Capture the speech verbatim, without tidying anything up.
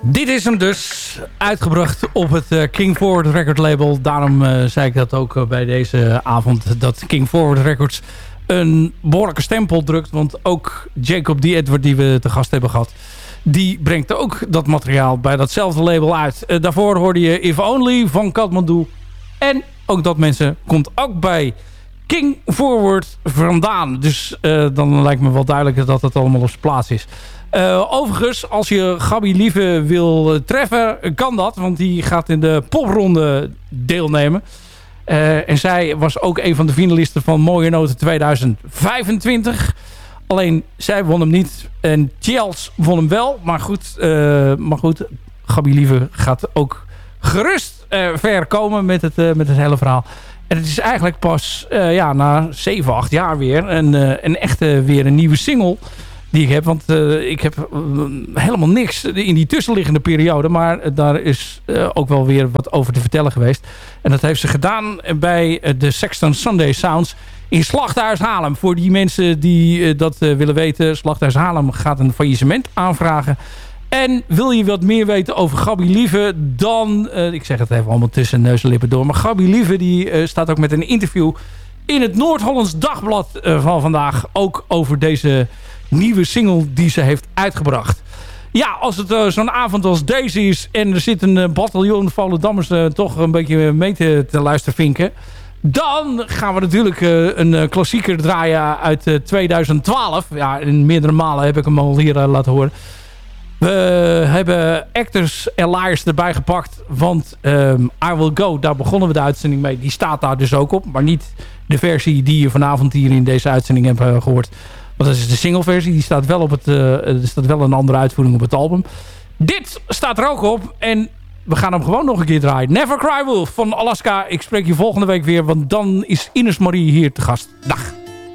Dit is hem dus, uitgebracht op het uh, King Forward Record label. Daarom uh, zei ik dat ook uh, bij deze avond, dat King Forward Records een behoorlijke stempel drukt. Want ook Jacob D. Edward, die we te gast hebben gehad, die brengt ook dat materiaal bij datzelfde label uit. Uh, daarvoor hoorde je If Only van Kathmandu. En ook dat mensen komt ook bij King Forward vandaan. Dus uh, dan lijkt me wel duidelijk dat het allemaal op zijn plaats is. Uh, overigens, als je Gabi Lieve wil uh, treffen, kan dat. Want die gaat in de popronde deelnemen. Uh, en zij was ook een van de finalisten van Mooie Noten tweeduizend vijfentwintig. Alleen, zij won hem niet. En Tjels won hem wel. Maar goed, uh, maar goed Gabi Lieve gaat ook gerust uh, ver komen met het, uh, met het hele verhaal. En het is eigenlijk pas uh, ja, na zeven, acht jaar weer een, uh, een echte weer een nieuwe single die ik heb. Want uh, ik heb uh, helemaal niks in die tussenliggende periode. Maar uh, daar is uh, ook wel weer wat over te vertellen geweest. En dat heeft ze gedaan bij uh, de Sexton Sunday Sounds in Slachthuis Haarlem. Voor die mensen die uh, dat uh, willen weten. Slachthuis Haarlem gaat een faillissement aanvragen. En wil je wat meer weten over Gabi Lieve, dan, uh, ik zeg het even allemaal tussen neus en lippen door, maar Gabi Lieve die uh, staat ook met een interview in het Noord-Hollands Dagblad uh, van vandaag, ook over deze nieuwe single die ze heeft uitgebracht. Ja, als het uh, zo'n avond als deze is en er zit een uh, bataljon Volendammers uh, toch een beetje mee te, te luistervinken, dan gaan we natuurlijk uh, een uh, klassieker draaien uit uh, tweeduizend twaalf. Ja, in meerdere malen heb ik hem al hier uh, laten horen. We hebben Actors and Liars erbij gepakt. Want um, I Will Go, daar begonnen we de uitzending mee. Die staat daar dus ook op. Maar niet de versie die je vanavond hier in deze uitzending hebt uh, gehoord. Want dat is de singleversie. Die staat wel op het, uh, er staat wel een andere uitvoering op het album. Dit staat er ook op. En we gaan hem gewoon nog een keer draaien. Never Cry Wolf van Alaska. Ik spreek je volgende week weer. Want dan is Ines Marie hier te gast. Dag.